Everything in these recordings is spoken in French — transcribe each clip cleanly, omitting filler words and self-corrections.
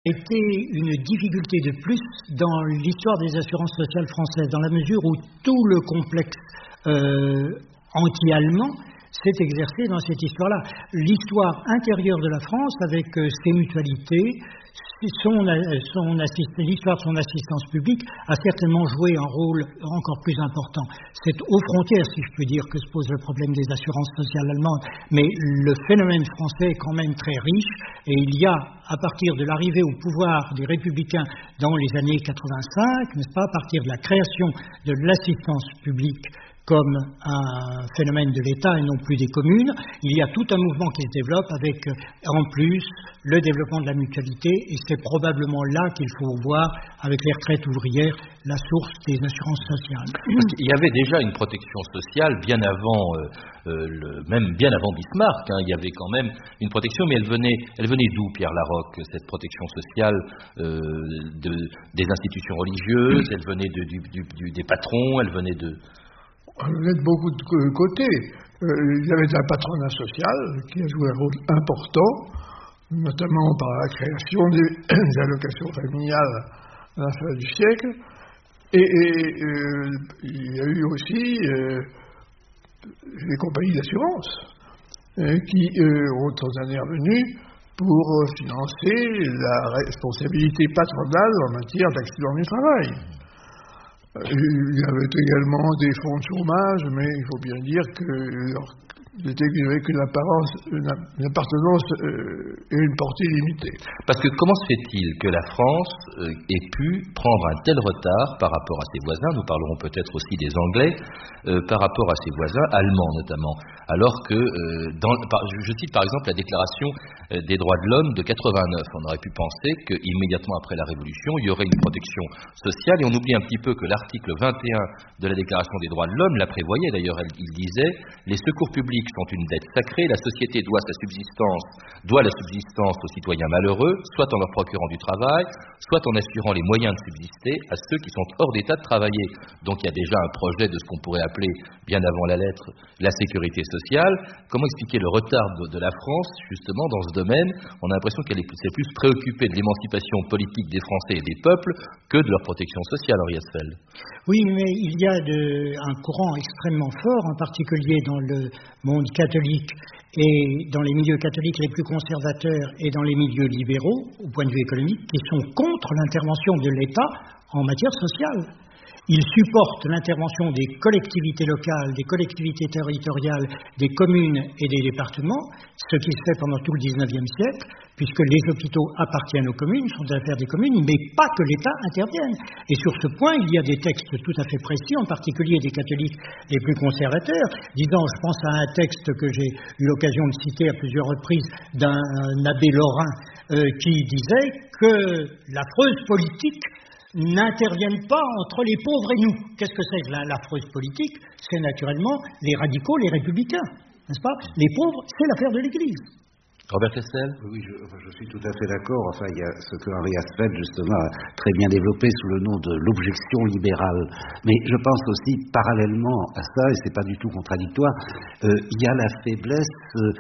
été une difficulté de plus dans l'histoire des assurances sociales françaises, dans la mesure où tout le complexe anti-allemand s'est exercé dans cette histoire-là. L'histoire intérieure de la France, avec ses mutualités, l'histoire de son assistance publique a certainement joué un rôle encore plus important. C'est aux frontières, si je puis dire, que se pose le problème des assurances sociales allemandes, mais le phénomène français est quand même très riche, et il y a, à partir de l'arrivée au pouvoir des Républicains dans les années 85, n'est-ce pas, à partir de la création de l'assistance publique comme un phénomène de l'État et non plus des communes, il y a tout un mouvement qui se développe avec, en plus, le développement de la mutualité, et c'est probablement là qu'il faut voir, avec les retraites ouvrières, la source des assurances sociales. Parce qu'il y avait déjà une protection sociale bien avant, même bien avant Bismarck, il y avait quand même une protection, mais elle venait d'où, Pierre Larocque, cette protection sociale des institutions religieuses, elle venait des patrons, elle venait de... Elle venait de beaucoup de côtés. Il y avait un patronat social qui a joué un rôle important, notamment par la création des allocations familiales à la fin du siècle. Et il y a eu aussi les compagnies d'assurance qui ont intervenu pour financer la responsabilité patronale en matière d'accident du travail. Il y avait également des fonds de chômage, mais il faut bien dire qu'ils n'avaient qu'une appartenance et une portée limitée. Parce que comment se fait-il que la France ait pu prendre un tel retard par rapport à ses voisins, nous parlerons peut-être aussi des Anglais, par rapport à ses voisins, allemands notamment, alors que, je cite par exemple la déclaration des droits de l'homme de 89, on aurait pu penser qu'immédiatement après la Révolution, il y aurait une protection sociale, et on oublie un petit peu que l'article 21 de la Déclaration des droits de l'homme la prévoyait, d'ailleurs il disait « Les secours publics sont une dette sacrée, la société doit la subsistance aux citoyens malheureux, soit en leur procurant du travail, soit en assurant les moyens de subsister à ceux qui sont hors d'état de travailler. » Donc il y a déjà un projet de ce qu'on pourrait appeler, bien avant la lettre, la sécurité sociale. Comment expliquer le retard de la France, justement, dans ce domaine? On a l'impression qu'elle s'est plus préoccupée de l'émancipation politique des Français et des peuples que de leur protection sociale, Henri Asfeld. Oui, mais il y a un courant extrêmement fort, en particulier dans le monde catholique et dans les milieux catholiques les plus conservateurs et dans les milieux libéraux, au point de vue économique, qui sont contre l'intervention de l'État en matière sociale. Ils supportent l'intervention des collectivités locales, des collectivités territoriales, des communes et des départements, ce qui se fait pendant tout le XIXe siècle, puisque les hôpitaux appartiennent aux communes, sont affaires des communes, mais pas que l'État intervienne. Et sur ce point, il y a des textes tout à fait précis, en particulier des catholiques les plus conservateurs, disant, je pense à un texte que j'ai eu l'occasion de citer à plusieurs reprises d'un abbé lorrain qui disait que l'affreuse politique n'interviennent pas entre les pauvres et nous. Qu'est-ce que c'est que l'affreuse politique? C'est naturellement les radicaux, les républicains, n'est-ce pas? Les pauvres, c'est l'affaire de l'Église. Robert Castel? Oui, je suis tout à fait d'accord. Enfin, il y a ce que Henri Asfeld, justement, a très bien développé sous le nom de l'objection libérale. Mais je pense aussi, parallèlement à ça, et c'est pas du tout contradictoire, il y a la faiblesse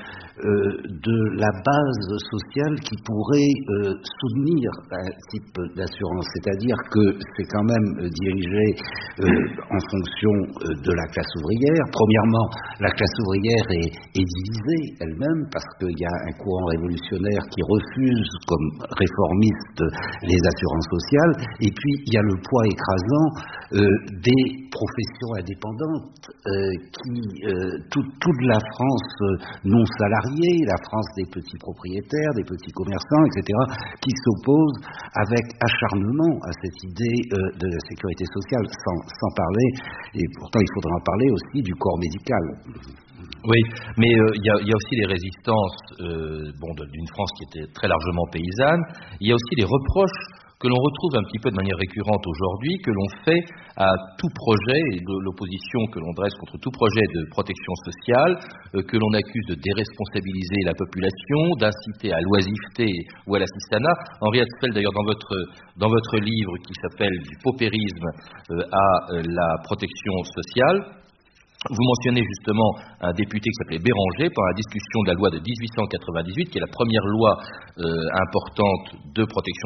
de la base sociale qui pourrait soutenir un type d'assurance. C'est-à-dire que c'est quand même dirigé en fonction de la classe ouvrière. Premièrement, la classe ouvrière est divisée elle-même parce qu'il y a un courant révolutionnaire qui refuse comme réformiste les assurances sociales, et puis il y a le poids écrasant des professions indépendantes toute la France non salariée, la France des petits propriétaires, des petits commerçants, etc., qui s'opposent avec acharnement à cette idée de la sécurité sociale, sans parler, et pourtant il faudra en parler aussi, du corps médical. Oui, mais il y a aussi les résistances d'une France qui était très largement paysanne. Il y a aussi les reproches que l'on retrouve un petit peu de manière récurrente aujourd'hui, que l'on fait à tout projet, et l'opposition que l'on dresse contre tout projet de protection sociale, que l'on accuse de déresponsabiliser la population, d'inciter à l'oisiveté ou à l'assistanat. Henri Asfeld, d'ailleurs, dans votre livre qui s'appelle « Du paupérisme à la protection sociale », vous mentionnez justement un député qui s'appelait Béranger pendant la discussion de la loi de 1898, qui est la première loi importante de protection